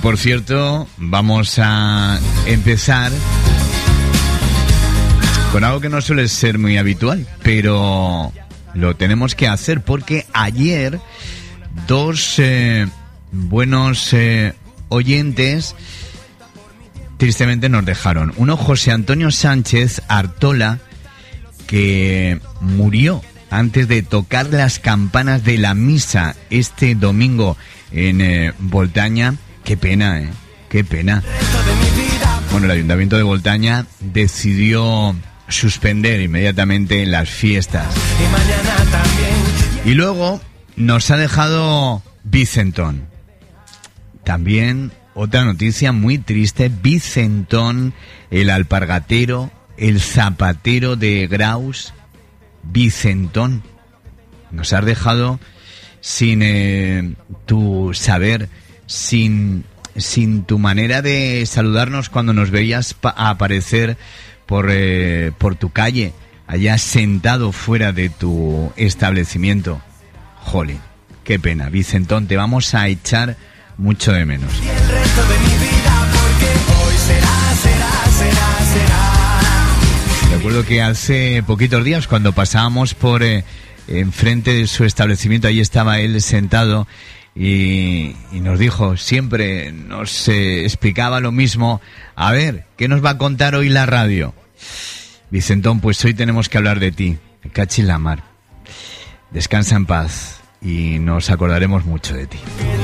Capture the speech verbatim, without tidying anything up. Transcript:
por cierto, vamos a empezar con algo que no suele ser muy habitual, pero lo tenemos que hacer porque ayer dos eh, buenos eh, oyentes tristemente nos dejaron. Uno, José Antonio Sánchez Artola, que murió antes de tocar las campanas de la misa este domingo en eh, Voltaña. Qué pena, ¿eh? Qué pena. Bueno, el Ayuntamiento de Voltaña decidió suspender inmediatamente las fiestas. Y luego nos ha dejado Vicentón. También otra noticia muy triste. Vicentón, el alpargatero, el zapatero de Graus. Vicentón, nos has dejado sin eh, tu saber, sin, sin tu manera de saludarnos cuando nos veías pa- aparecer por, eh, por tu calle, allá sentado fuera de tu establecimiento. Jolín, qué pena, Vicentón, te vamos a echar mucho de menos. Y el resto de mi vida, porque hoy será, será, será, será. Recuerdo que hace poquitos días, cuando pasábamos por eh, enfrente de su establecimiento, ahí estaba él sentado y, y nos dijo, siempre nos eh, explicaba lo mismo. A ver, ¿qué nos va a contar hoy la radio? Vicentón, pues hoy tenemos que hablar de ti. Me cachi en la mar. Descansa en paz y nos acordaremos mucho de ti.